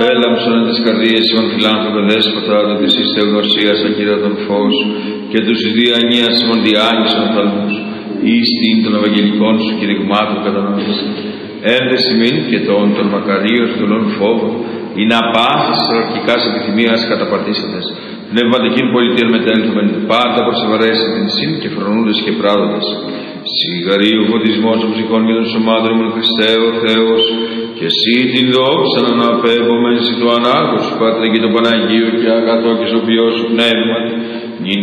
Έλαμψον εν τες καρδίες ημών φιλάνθρωπε δέσποτα, το της εις θεογνωσίας ακυρώντων φως, και τους εις διανοίας ημών διάγγισον θαλμούς, εις την των Ευαγγελικών σου κηρυγμάτων κατανόησης. Ένδες ημίν και των μακαρίων στολών φόβων, ή να πάθεις της αρχικάς επιθυμίας καταπατήσαντες. Πνευματικήν πολιτείαν μετέλθομεν, πάντα προσεβαρέσει την σύν και φρονούντες και πράδοντες. Σιγαρίου φωτισμός των ψυχών και των σωμάτων ημών Χριστέ ο Θεός, και εσύ την δόξα να αναπέμπομεν εσύ το ανάγος σου, Πατρί και το Παναγίου και αγαθό και σοφιό σου πνεύμα,